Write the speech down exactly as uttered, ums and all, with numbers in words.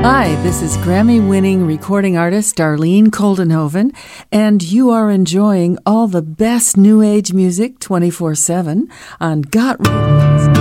Hi, this is Grammy-winning recording artist Darlene Koldenhoven, and you are enjoying all the best New Age music twenty-four seven on Got Rhythms.